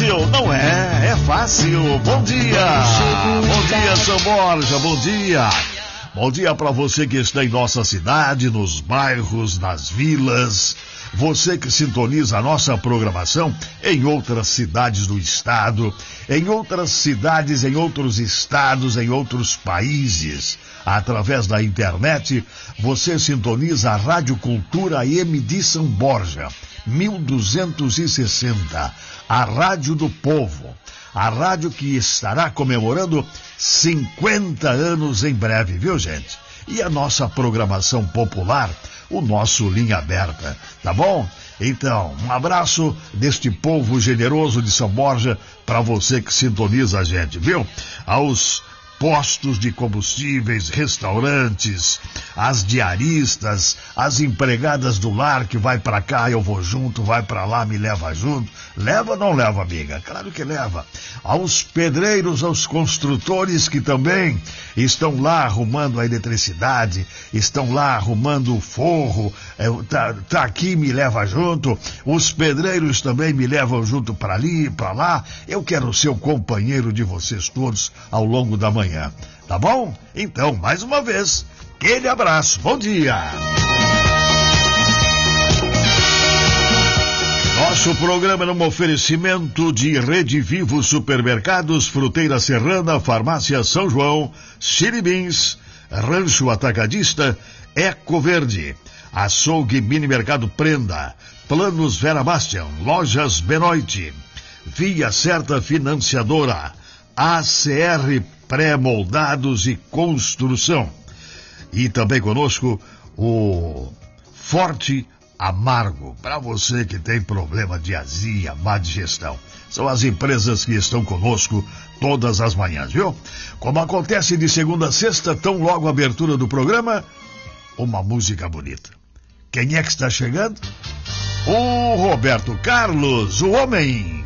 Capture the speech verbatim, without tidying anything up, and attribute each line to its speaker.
Speaker 1: fácil, não é? É fácil. Bom dia. Bom dia, São Borja. Bom dia. Bom dia para você que está em nossa cidade, nos bairros, nas vilas. Você que sintoniza a nossa programação em outras cidades do estado, em outras cidades, em outros estados, em outros países. Através da internet, você sintoniza a Rádio Cultura M de São Borja, mil duzentos e sessenta, a Rádio do Povo. A rádio que estará comemorando cinquenta anos em breve, viu, gente? E a nossa programação popular, o nosso Linha Aberta, tá bom? Então, um abraço deste povo generoso de São Borja para você que sintoniza a gente, viu? Aos postos de combustíveis, restaurantes, as diaristas, as empregadas do lar que vai pra cá, eu vou junto, vai pra lá, me leva junto. Leva ou não leva, amiga? Claro que leva. Aos pedreiros, aos construtores que também estão lá arrumando a eletricidade, estão lá arrumando o forro, é, tá, tá aqui, me leva junto. Os pedreiros também me levam junto pra ali, pra lá. Eu quero ser o companheiro de vocês todos ao longo da manhã. Tá bom? Então, mais uma vez, aquele abraço. Bom dia. Nosso programa é um oferecimento de Rede Vivo Supermercados, Fruteira Serrana, Farmácia São João, Siribins, Rancho Atacadista, Eco Verde, Açougue Mini Mercado Prenda, Planos Vera Bastian, Lojas Benoite, Via Certa Financiadora, A C R Pré-Moldados e Construção. E também conosco o Forte Amargo, para você que tem problema de azia, má digestão. São as empresas que estão conosco todas as manhãs, viu? Como acontece de segunda a sexta, tão logo a abertura do programa, uma música bonita. Quem é que está chegando? O Roberto Carlos, o homem.